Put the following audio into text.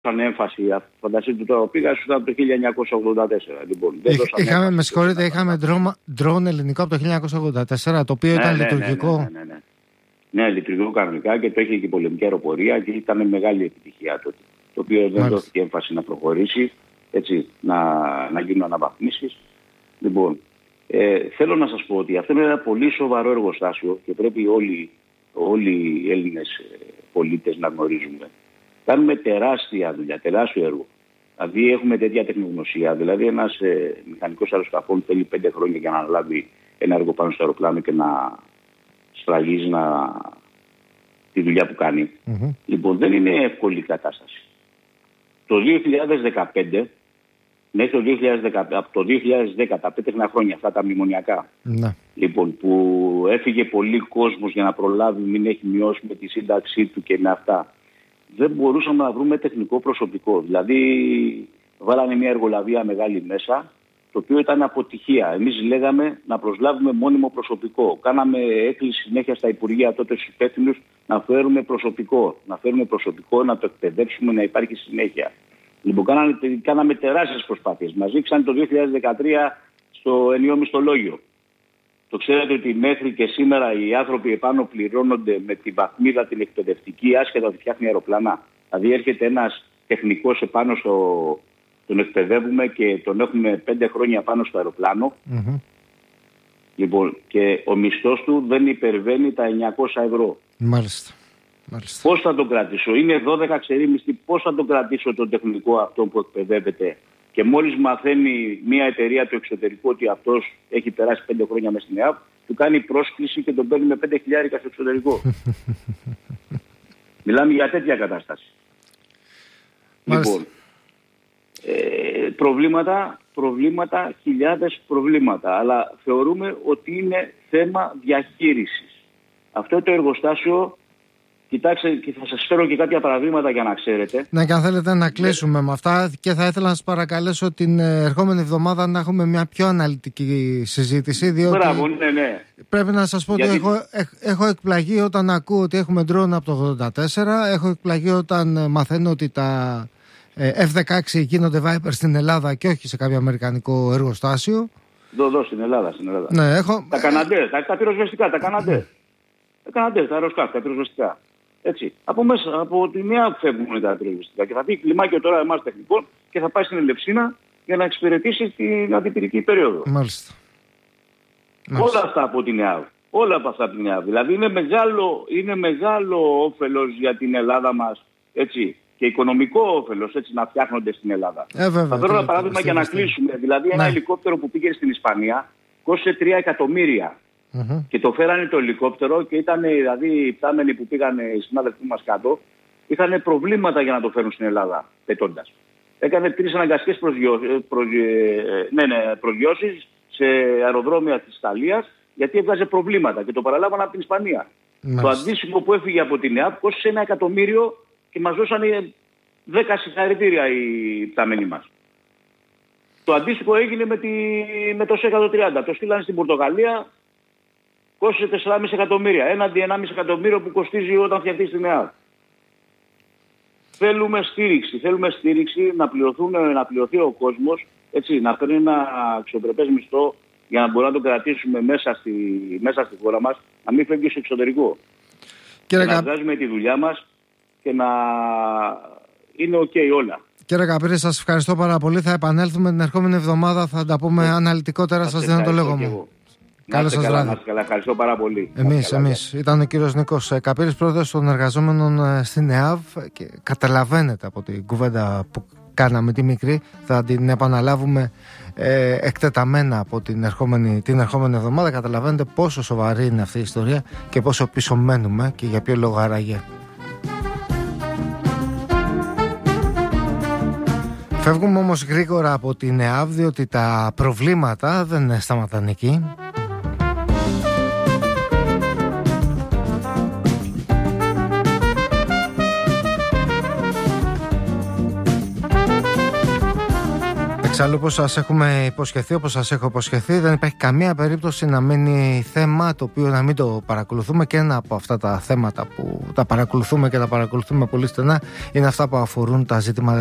έμφαση. Φανταστείτε τώρα, πήγα στο το 1984. Λοιπόν, είχαμε ντρόν ελληνικό από το 1984, το οποίο ήταν λειτουργικό. Ναι, λειτουργικό κανονικά και το είχε και η πολεμική αεροπορία και ήταν μεγάλη επιτυχία τότε. Το οποίο δεν δόθηκε έμφαση να προχωρήσει, έτσι, να γίνουν αναβαθμίσεις. Λοιπόν, θέλω να σας πω ότι αυτό είναι ένα πολύ σοβαρό εργοστάσιο και πρέπει όλοι οι Έλληνες πολίτες να γνωρίζουμε. Κάνουμε τεράστια δουλειά, τεράστιο έργο. Δηλαδή έχουμε τέτοια τεχνογνωσία. Δηλαδή ένας μηχανικός αεροσκαφών θέλει 5 χρόνια για να αναλάβει ένα έργο πάνω στο αεροπλάνο και να σφραγίζει τη δουλειά που κάνει. Λοιπόν, δεν είναι εύκολη η κατάσταση. Το 2015, μέχρι το 2010, από το 2010, τα 5 χρόνια αυτά τα μνημονιακά, λοιπόν, που έφυγε πολύ κόσμος για να προλάβει, μην έχει μειώσει με τη σύνταξή του και με αυτά, δεν μπορούσαμε να βρούμε τεχνικό προσωπικό. Δηλαδή, βάλανε μια εργολαβία μεγάλη μέσα, το οποίο ήταν αποτυχία. Εμείς λέγαμε να προσλάβουμε μόνιμο προσωπικό. Κάναμε έκκληση συνέχεια στα Υπουργεία τότε στους υπεύθυνους να φέρουμε προσωπικό. Να το εκπαιδεύσουμε, να υπάρχει συνέχεια. Λοιπόν, κάναμε τεράστιες προσπάθειες. Μας δείξαν το 2013 στο ενιαίο μισθολόγιο. Το ξέρετε ότι μέχρι και σήμερα οι άνθρωποι επάνω πληρώνονται με τη βαθμίδα την εκπαιδευτική, άσχετα ότι φτιάχνει αεροπλάνα. Δηλαδή έρχεται ένας τεχνικός επάνω τον εκπαιδεύουμε και τον έχουμε 5 χρόνια πάνω στο αεροπλάνο. Λοιπόν, και ο μισθός του δεν υπερβαίνει τα 900 ευρώ. Μάλιστα. Πώς θα τον κρατήσω? Είναι 12 ξεροί μισθοί. Πώς θα τον κρατήσω τον τεχνικό αυτό που εκπαιδεύεται? Και μόλις μαθαίνει μια εταιρεία του εξωτερικού ότι αυτός έχει περάσει 5 χρόνια μέσα στην ΕΑΒ, του κάνει πρόσκληση και τον παίρνει με 5.000 στο εξωτερικό. Μιλάμε για τέτοια κατάσταση. Λοιπόν, προβλήματα, χιλιάδες προβλήματα. Αλλά θεωρούμε ότι είναι θέμα διαχείρισης. Αυτό το εργοστάσιο, κοιτάξτε, και θα σας φέρω και κάποια παραδείγματα για να ξέρετε. Ναι, και αν θέλετε να κλείσουμε με αυτά, και θα ήθελα να σας παρακαλέσω την ερχόμενη εβδομάδα να έχουμε μια πιο αναλυτική συζήτηση. Διότι πρέπει να σας πω ότι έχω εκπλαγεί όταν ακούω ότι έχουμε ντρόν από το 1984. Έχω εκπλαγεί όταν μαθαίνω ότι τα F-16 γίνονται Viper στην Ελλάδα και όχι σε κάποιο αμερικανικό εργοστάσιο. Εδώ στην Ελλάδα. Ναι, τα Καναντέ, τα πυροσβεστικά, τα Καναντέ, τα αεροσκάφη, τα πυροσβεστικά. Έτσι. Από μέσα, από τη μία φεύγουν τα πυροσβεστικά και θα πει κλιμάκιο τώρα εμάς τεχνικών και θα πάει στην Ελευσίνα για να εξυπηρετήσει την αντιπυρική περίοδο. Μάλιστα. Όλα αυτά από την ΕΑΒ. Δηλαδή είναι μεγάλο όφελος για την Ελλάδα μας, έτσι. Και οικονομικό όφελος, έτσι, να φτιάχνονται στην Ελλάδα. Βέβαια, θα φέρω ένα παράδειγμα για να κλείσουμε. Δηλαδή, ένα ελικόπτερο που πήγε στην Ισπανία κόστησε 3 εκατομμύρια. Και το φέρανε το ελικόπτερο και ήταν, δηλαδή, οι πτάμενοι που πήγαν οι συνάδελφοί μας κάτω, είχαν προβλήματα για να το φέρουν στην Ελλάδα, πετώντας. Έκανε 3 αναγκαστικές προσγειώσεις σε αεροδρόμια της Ιταλίας, γιατί έβγαζε προβλήματα και το παραλάβανε από την Ισπανία. Το αντίστοιχο που έφυγε από την ΕΑΠ κόστησε 1 εκατομμύριο. Και μας δώσανε 10 συγχαρητήρια οι πταμένοι μας. Το αντίστοιχο έγινε με το ΣΕ-130. Το στείλανε στην Πορτογαλία, κόστησε 4,5 εκατομμύρια. Έναντι 1,5 εκατομμύριο που κοστίζει όταν φτιαχτεί στην ΕΑΒ. Θέλουμε στήριξη, να πληρωθεί ο κόσμος, έτσι, να παίρνει ένα αξιοπρεπές μισθό για να μπορούμε να τον κρατήσουμε μέσα στη χώρα μας, να μην φεύγει στο εξωτερικό. Και να βγάζουμε τη δουλειά μας και να είναι όλα. Κύριε Καπύρη, σας ευχαριστώ πάρα πολύ. Θα επανέλθουμε την ερχόμενη εβδομάδα. Θα τα πούμε αναλυτικότερα. Σας δίνω το λόγο μου. Καλό σας βράδυ. Ευχαριστώ πάρα πολύ. Εμείς. Ήταν ο κύριος Νίκος Καπύρης, πρόεδρος των εργαζόμενων στην ΕΑΒ. Και καταλαβαίνετε από την κουβέντα που κάναμε τη μικρή, θα την επαναλάβουμε εκτεταμένα από την ερχόμενη εβδομάδα. Καταλαβαίνετε πόσο σοβαρή είναι αυτή η ιστορία και πόσο πίσω μένουμε και για ποιο λόγο άραγε. Φεύγουμε όμως γρήγορα από την ΕΑΒ, διότι τα προβλήματα δεν σταματάνε εκεί. Εξάλλου, όπως σας έχουμε υποσχεθεί, όπως σας έχω υποσχεθεί, δεν υπάρχει καμία περίπτωση να μείνει θέμα το οποίο να μην το παρακολουθούμε. Και ένα από αυτά τα θέματα που τα παρακολουθούμε και τα παρακολουθούμε πολύ στενά είναι αυτά που αφορούν τα ζήτηματα